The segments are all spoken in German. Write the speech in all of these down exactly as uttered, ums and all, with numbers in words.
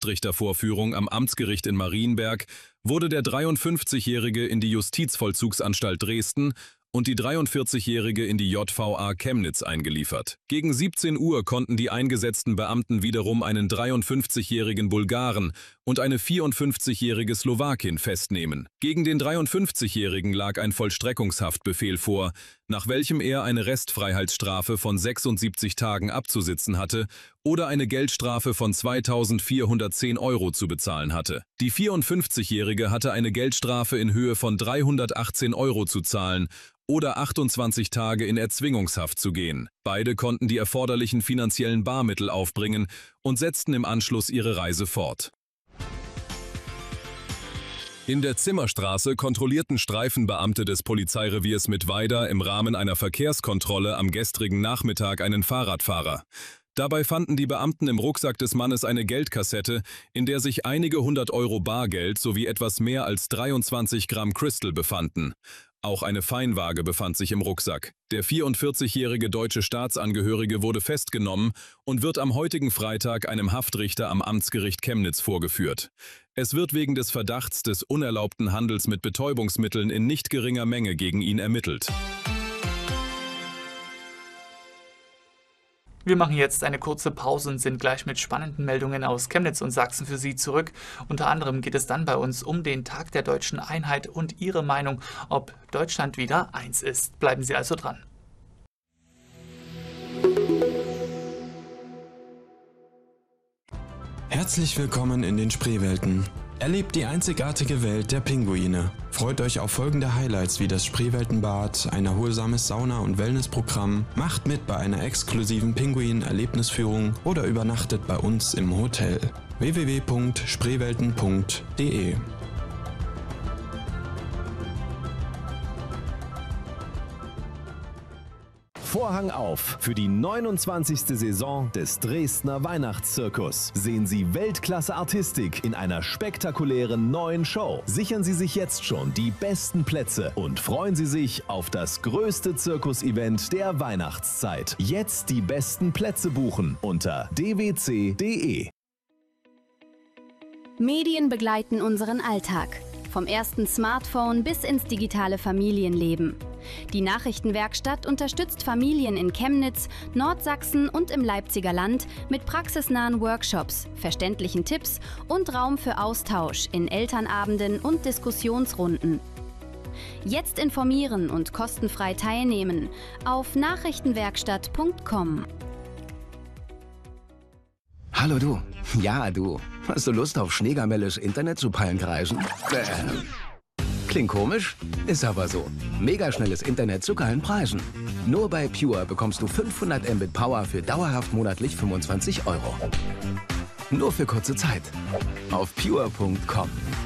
Hauptrichtervorführung am Amtsgericht in Marienberg wurde der dreiundfünfzigjährige in die Justizvollzugsanstalt Dresden und die dreiundvierzigjährige in die J V A Chemnitz eingeliefert. Gegen siebzehn Uhr konnten die eingesetzten Beamten wiederum einen dreiundfünfzigjährigen Bulgaren und eine vierundfünfzigjährige Slowakin festnehmen. Gegen den dreiundfünfzigjährigen lag ein Vollstreckungshaftbefehl vor, nach welchem er eine Restfreiheitsstrafe von sechsundsiebzig Tagen abzusitzen hatte oder eine Geldstrafe von zweitausendvierhundertzehn Euro zu bezahlen hatte. Die vierundfünfzigjährige hatte eine Geldstrafe in Höhe von dreihundertachtzehn Euro zu zahlen oder achtundzwanzig Tage in Erzwingungshaft zu gehen. Beide konnten die erforderlichen finanziellen Barmittel aufbringen und setzten im Anschluss ihre Reise fort. In der Zimmerstraße kontrollierten Streifenbeamte des Polizeireviers Mittweida im Rahmen einer Verkehrskontrolle am gestrigen Nachmittag einen Fahrradfahrer. Dabei fanden die Beamten im Rucksack des Mannes eine Geldkassette, in der sich einige hundert Euro Bargeld sowie etwas mehr als dreiundzwanzig Gramm Crystal befanden. Auch eine Feinwaage befand sich im Rucksack. Der vierundvierzigjährige deutsche Staatsangehörige wurde festgenommen und wird am heutigen Freitag einem Haftrichter am Amtsgericht Chemnitz vorgeführt. Es wird wegen des Verdachts des unerlaubten Handels mit Betäubungsmitteln in nicht geringer Menge gegen ihn ermittelt. Wir machen jetzt eine kurze Pause und sind gleich mit spannenden Meldungen aus Chemnitz und Sachsen für Sie zurück. Unter anderem geht es dann bei uns um den Tag der deutschen Einheit und Ihre Meinung, ob Deutschland wieder eins ist. Bleiben Sie also dran. Herzlich willkommen in den Spreewelten. Erlebt die einzigartige Welt der Pinguine. Freut euch auf folgende Highlights wie das Spreeweltenbad, ein erholsames Sauna- und Wellnessprogramm, macht mit bei einer exklusiven Pinguin-Erlebnisführung oder übernachtet bei uns im Hotel. w w w punkt spreewelten punkt de Vorhang auf für die neunundzwanzigste Saison des Dresdner Weihnachtszirkus. Sehen Sie Weltklasse-Artistik in einer spektakulären neuen Show. Sichern Sie sich jetzt schon die besten Plätze und freuen Sie sich auf das größte Zirkus-Event der Weihnachtszeit. Jetzt die besten Plätze buchen unter d w c punkt de. Medien begleiten unseren Alltag. Vom ersten Smartphone bis ins digitale Familienleben. Die Nachrichtenwerkstatt unterstützt Familien in Chemnitz, Nordsachsen und im Leipziger Land mit praxisnahen Workshops, verständlichen Tipps und Raum für Austausch in Elternabenden und Diskussionsrunden. Jetzt informieren und kostenfrei teilnehmen auf nachrichtenwerkstatt punkt com. Hallo du. Ja, du. Hast du Lust auf schneegamelles Internet zu Pallenkreisen? Bäh. Klingt komisch? Ist aber so. Megaschnelles Internet zu geilen Preisen. Nur bei Pure bekommst du fünfhundert Mbit Power für dauerhaft monatlich fünfundzwanzig Euro. Nur für kurze Zeit. Auf pure punkt com.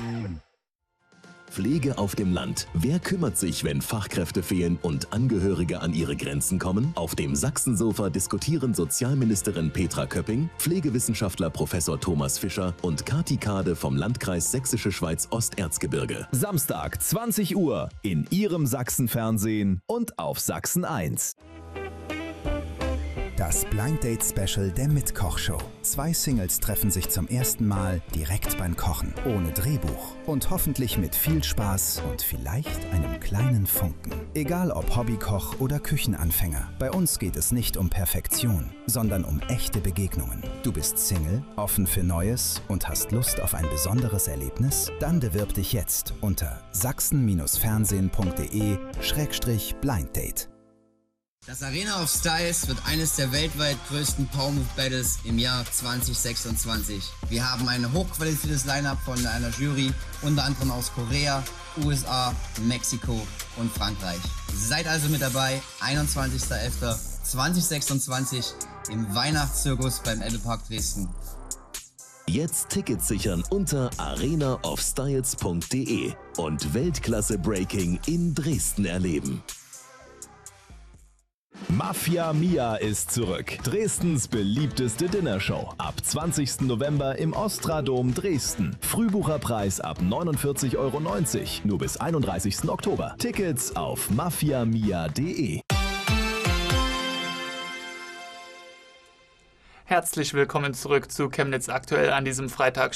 Pflege auf dem Land. Wer kümmert sich, wenn Fachkräfte fehlen und Angehörige an ihre Grenzen kommen? Auf dem Sachsensofa diskutieren Sozialministerin Petra Köpping, Pflegewissenschaftler Professor Thomas Fischer und Kati Kade vom Landkreis Sächsische Schweiz Osterzgebirge. Samstag, zwanzig Uhr in Ihrem Sachsenfernsehen und auf Sachsen eins. Das Blind Date Special der Mitkoch-Show. Zwei Singles treffen sich zum ersten Mal direkt beim Kochen, ohne Drehbuch und hoffentlich mit viel Spaß und vielleicht einem kleinen Funken. Egal ob Hobbykoch oder Küchenanfänger, bei uns geht es nicht um Perfektion, sondern um echte Begegnungen. Du bist Single, offen für Neues und hast Lust auf ein besonderes Erlebnis? Dann bewirb dich jetzt unter sachsen fernsehen punkt de schrägstrich blinddate. Das Arena of Styles wird eines der weltweit größten Power Move Battles im Jahr zwanzig sechsundzwanzig. Wir haben ein hochqualifiziertes Line-Up von einer Jury, unter anderem aus Korea, U S A, Mexiko und Frankreich. Seid also mit dabei, einundzwanzigster elfter zweitausendsechsundzwanzig im Weihnachtszirkus beim Ebbepark Dresden. Jetzt Tickets sichern unter arena of styles punkt de und Weltklasse Breaking in Dresden erleben. Mafia Mia ist zurück. Dresdens beliebteste Dinnershow. Ab zwanzigsten November im Ostradom Dresden. Frühbucherpreis ab neunundvierzig Euro neunzig. Nur bis einunddreißigsten Oktober. Tickets auf mafia mia punkt de. Herzlich willkommen zurück zu Chemnitz aktuell an diesem Freitag.